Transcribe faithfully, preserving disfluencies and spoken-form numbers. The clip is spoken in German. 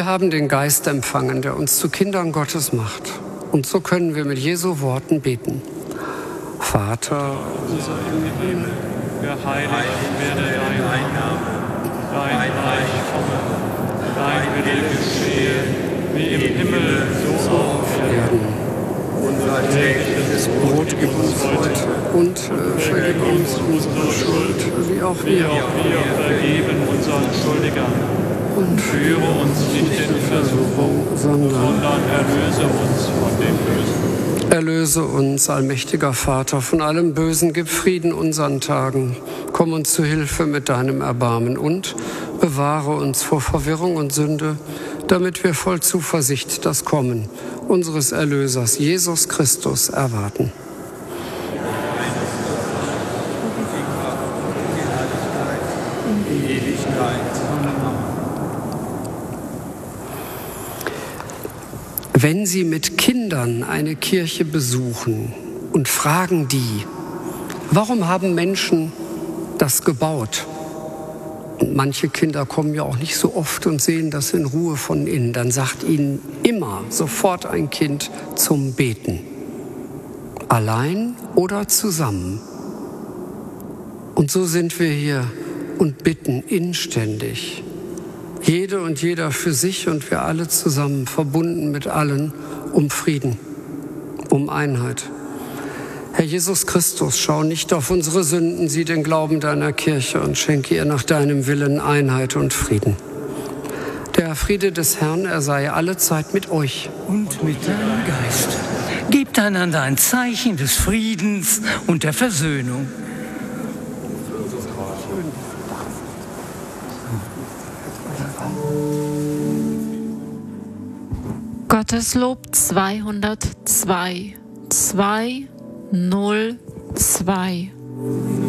Wir haben den Geist empfangen, der uns zu Kindern Gottes macht. Und so können wir mit Jesu Worten beten. Vater, unser im Himmel, geheiligt werde dein Name, dein Reich komme, dein Wille geschehe, wie im Himmel, so auf Erden. Unser tägliches Brot gib uns heute und äh, vergib uns unsere Schuld, wie auch wie wir. auch wir vergeben unseren Schuldigern. Und Führe uns nicht in Versuchung, sondern sondern erlöse uns von dem Bösen. Erlöse uns, allmächtiger Vater, von allem Bösen, gib Frieden unseren Tagen. Komm uns zu Hilfe mit deinem Erbarmen und bewahre uns vor Verwirrung und Sünde, damit wir voll Zuversicht das Kommen unseres Erlösers, Jesus Christus, erwarten. Wenn Sie mit Kindern eine Kirche besuchen und fragen die, warum haben Menschen das gebaut? Und manche Kinder kommen ja auch nicht so oft und sehen das in Ruhe von innen. Dann sagt ihnen immer sofort ein Kind zum Beten. Allein oder zusammen. Und so sind wir hier und bitten inständig. Jede und jeder für sich und wir alle zusammen, verbunden mit allen, um Frieden, um Einheit. Herr Jesus Christus, schau nicht auf unsere Sünden, sieh den Glauben deiner Kirche und schenke ihr nach deinem Willen Einheit und Frieden. Der Friede des Herrn, er sei allezeit mit euch. Und mit deinem Geist. Gebt einander ein Zeichen des Friedens und der Versöhnung. Gotteslob zweihundertzwei, zwei null zwei.